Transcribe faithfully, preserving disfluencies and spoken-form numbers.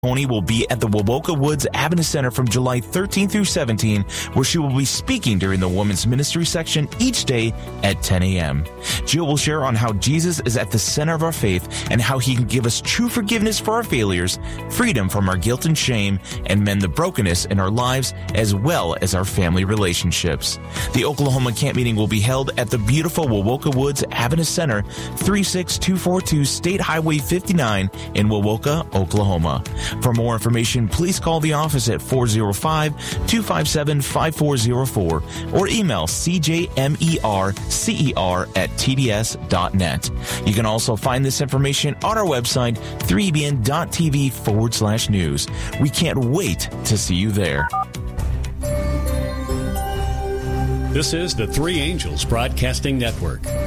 Tony will be at the Wowoka Woods Adventist Center from July thirteenth through seventeenth, where she will be speaking during the Women's Ministry section each day at ten a.m. Jill will share on how Jesus is at the center of our faith and how he can give us true forgiveness for our failures, freedom from our guilt and shame, and mend the brokenness in our lives as well as our family relationships. The Oklahoma Camp Meeting will be held at the beautiful Wowoka Woods Adventist Center, three six two four two State Highway fifty-nine in Wowoka, Oklahoma. For more information, please call the office at four oh five, two five seven, five four oh four or email c j m e r c e r at t d s dot net. You can also find this information on our website, three b n dot t v forward slash news. We can't wait to see you there. This is the Three Angels Broadcasting Network.